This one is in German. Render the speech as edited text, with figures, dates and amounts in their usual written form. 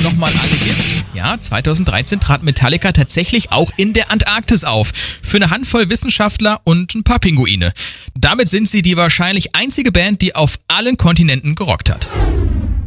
nochmal alle gibt. Ja, 2013 trat Metallica tatsächlich auch in der Antarktis auf. Für eine Handvoll Wissenschaftler und ein paar Pinguine. Damit sind sie die wahrscheinlich einzige Band, die auf allen Kontinenten gerockt hat.